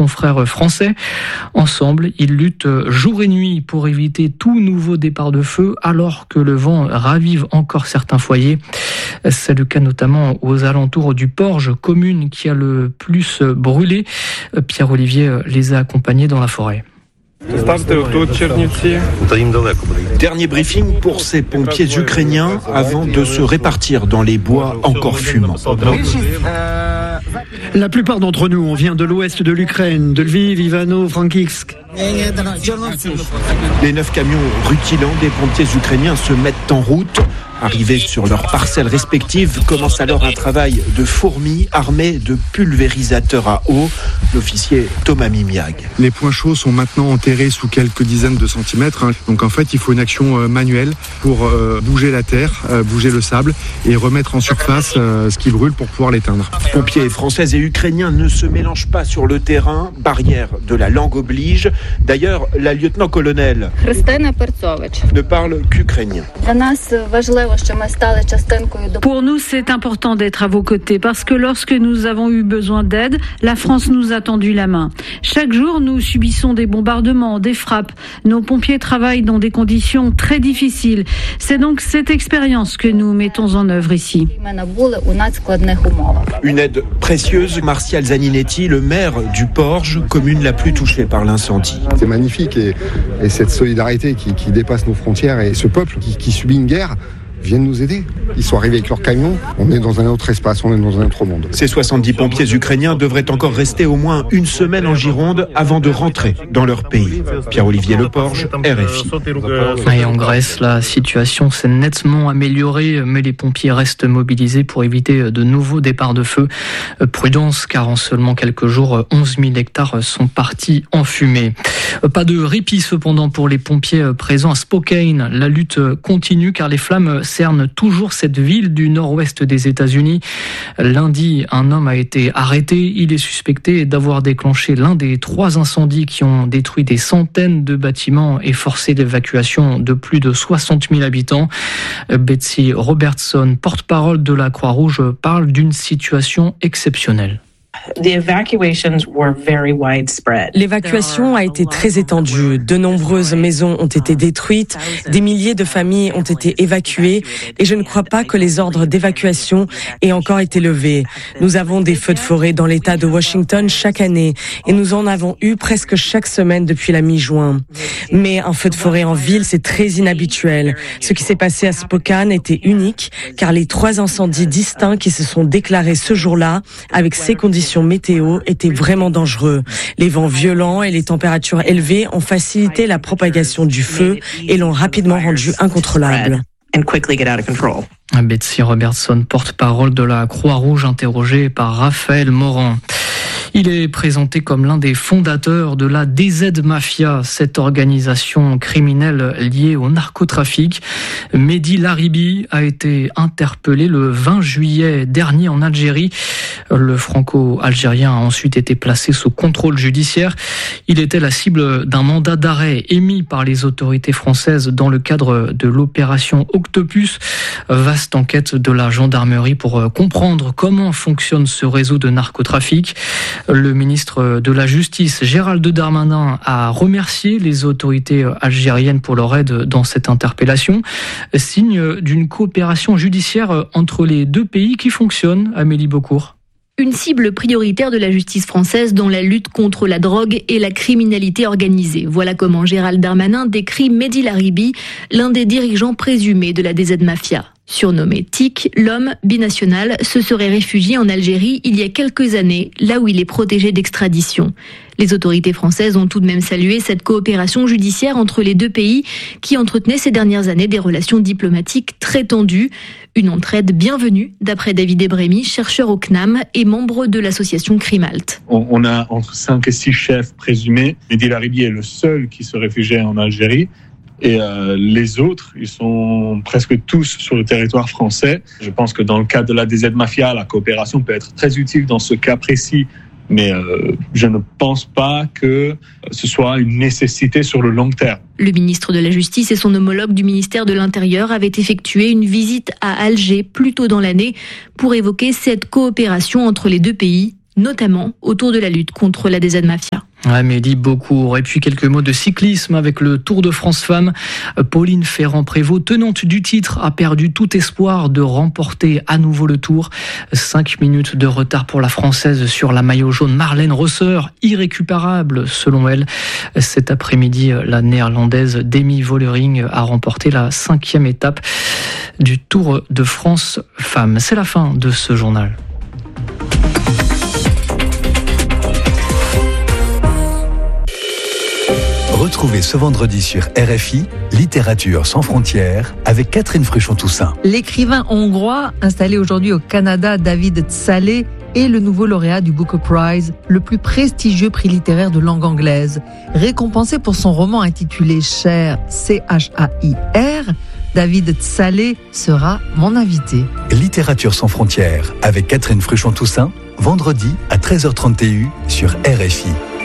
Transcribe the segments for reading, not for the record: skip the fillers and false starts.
confrères français. Ensemble, ils luttent jour et nuit pour éviter tout nouveau départ de feu alors que le vent ravive encore certains foyers. C'est le cas notamment aux alentours du Porge, commune qui a le plus brûlé. Pierre-Olivier les a accompagnés dans la forêt. Dernier briefing pour ces pompiers ukrainiens avant de se répartir dans les bois encore fumants. La plupart d'entre nous, on vient de l'ouest de l'Ukraine, de Lviv, Ivano-Frankivsk. Les 9 camions rutilants des pompiers ukrainiens se mettent en route. Arrivés sur leurs parcelles respectives, commence alors un travail de fourmis armées de pulvérisateurs à eau. L'officier Thomas Mimiag. Les points chauds sont maintenant enterrés sous quelques dizaines de centimètres. Donc en fait, il faut une action manuelle pour bouger la terre, bouger le sable et remettre en surface ce qui brûle pour pouvoir l'éteindre. Pompiers français et ukrainiens ne se mélangent pas sur le terrain. Barrière de la langue oblige. D'ailleurs, la lieutenant-colonel ne parle qu'ukrainien. Pour nous, c'est important d'être à vos côtés parce que lorsque nous avons eu besoin d'aide, la France nous a tendu la main. Chaque jour, nous subissons des bombardements, des frappes. Nos pompiers travaillent dans des conditions très difficiles. C'est donc cette expérience que nous mettons en œuvre ici. Une aide précieuse. Martial Zaninetti, le maire du Porge, commune la plus touchée par l'incendie. C'est magnifique et cette solidarité qui dépasse nos frontières et ce peuple qui subit une guerre viennent nous aider. Ils sont arrivés avec leurs camions. On est dans un autre espace, on est dans un autre monde. Ces 70 pompiers ukrainiens devraient encore rester au moins une semaine en Gironde avant de rentrer dans leur pays. Pierre-Olivier Leporge, RFI. Et en Grèce, la situation s'est nettement améliorée, mais les pompiers restent mobilisés pour éviter de nouveaux départs de feu. Prudence, car en seulement quelques jours, 11 000 hectares sont partis en fumée. Pas de répit cependant pour les pompiers présents à Spokane. La lutte continue car les flammes cerne toujours cette ville du nord-ouest des États-Unis. Lundi, un homme a été arrêté. Il est suspecté d'avoir déclenché l'un des 3 incendies qui ont détruit des centaines de bâtiments et forcé l'évacuation de plus de 60 000 habitants. Betsy Robertson, porte-parole de la Croix-Rouge, parle d'une situation exceptionnelle. L'évacuation a été très étendue. De nombreuses maisons ont été détruites, des milliers de familles ont été évacuées et je ne crois pas que les ordres d'évacuation aient encore été levés. Nous avons des feux de forêt dans l'État de Washington chaque année et nous en avons eu presque chaque semaine depuis la mi-juin. Mais un feu de forêt en ville, c'est très inhabituel. Ce qui s'est passé à Spokane était unique car les 3 incendies distincts qui se sont déclarés ce jour-là, avec ces conditions météo, étaient vraiment dangereux. Les vents violents et les températures élevées ont facilité la propagation du feu et l'ont rapidement rendu incontrôlable. Betsy Robertson, porte-parole de la Croix-Rouge, interrogée par Raphaël Morand. Il est présenté comme l'un des fondateurs de la DZ Mafia, cette organisation criminelle liée au narcotrafic. Mehdi Laribi a été interpellé le 20 juillet dernier en Algérie. Le franco-algérien a ensuite été placé sous contrôle judiciaire. Il était la cible d'un mandat d'arrêt émis par les autorités françaises dans le cadre de l'opération Octopus. Vaste enquête de la gendarmerie pour comprendre comment fonctionne ce réseau de narcotrafic. Le ministre de la Justice, Gérald Darmanin, a remercié les autorités algériennes pour leur aide dans cette interpellation. Signe d'une coopération judiciaire entre les 2 pays qui fonctionne, Amélie Beaucourt. Une cible prioritaire de la justice française dans la lutte contre la drogue et la criminalité organisée. Voilà comment Gérald Darmanin décrit Mehdi Laribi, l'un des dirigeants présumés de la DZ Mafia. Surnommé Tic, l'homme binational se serait réfugié en Algérie il y a quelques années, là où il est protégé d'extradition. Les autorités françaises ont tout de même salué cette coopération judiciaire entre les 2 pays qui entretenaient ces dernières années des relations diplomatiques très tendues. Une entraide bienvenue, d'après David Ebremi, chercheur au CNAM et membre de l'association Crimalt. On a entre 5 et 6 chefs présumés. Mehdi Laribi est le seul qui se réfugiait en Algérie. Et les autres, ils sont presque tous sur le territoire français. Je pense que dans le cadre de la DZ Mafia, la coopération peut être très utile dans ce cas précis. Mais je ne pense pas que ce soit une nécessité sur le long terme. Le ministre de la Justice et son homologue du ministère de l'Intérieur avaient effectué une visite à Alger plus tôt dans l'année pour évoquer cette coopération entre les 2 pays. notamment autour de la lutte contre la DZ Mafia. Mehdi Beaucourt. Et puis quelques mots de cyclisme avec le Tour de France Femmes. Pauline Ferrand-Prévot, tenante du titre, a perdu tout espoir de remporter à nouveau le Tour. 5 minutes de retard pour la Française sur la maillot jaune Marlène Rosser, irrécupérable selon elle. Cet après-midi, la Néerlandaise Demi Vollering a remporté la 5e étape du Tour de France Femmes. C'est la fin de ce journal. Retrouvez ce vendredi sur RFI, Littérature sans frontières, avec Catherine Fruchon-Toussaint. L'écrivain hongrois, installé aujourd'hui au Canada, David Tzalé, est le nouveau lauréat du Booker Prize, le plus prestigieux prix littéraire de langue anglaise. Récompensé pour son roman intitulé Cher, C-H-A-I-R, David Tzalé sera mon invité. Littérature sans frontières, avec Catherine Fruchon-Toussaint, vendredi à 13h30 TU sur RFI.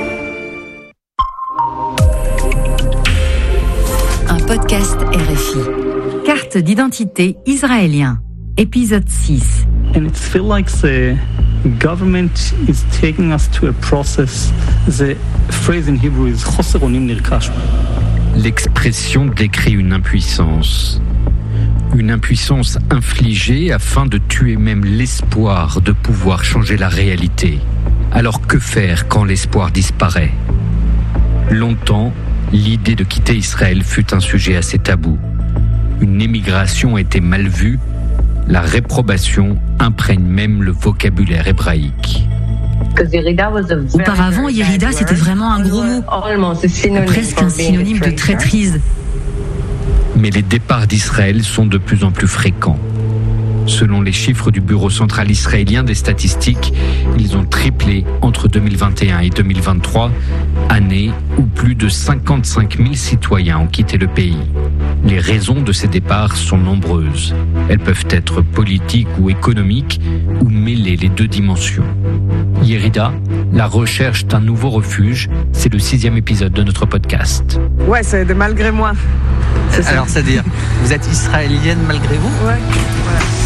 Podcast RFI. Carte d'identité israélien. Épisode 6. And it feels like the government is taking us to a process. The phrase in Hebrew is choser onim nirkash. L'expression décrit une impuissance. Une impuissance infligée afin de tuer même l'espoir de pouvoir changer la réalité. Alors que faire quand l'espoir disparaît ? Longtemps, l'idée de quitter Israël fut un sujet assez tabou. Une émigration était mal vue, la réprobation imprègne même le vocabulaire hébraïque. Auparavant, Yérida, c'était vraiment un gros mot, presque un synonyme de traîtrise. Mais les départs d'Israël sont de plus en plus fréquents. Selon les chiffres du Bureau central israélien des statistiques, ils ont triplé entre 2021 et 2023, année où plus de 55 000 citoyens ont quitté le pays. Les raisons de ces départs sont nombreuses. Elles peuvent être politiques ou économiques, ou mêler les deux dimensions. Yérida, la recherche d'un nouveau refuge, c'est le 6e épisode de notre podcast. Ouais, c'est de malgré moi. Alors, c'est-à-dire, vous êtes israélienne malgré vous ? Ouais.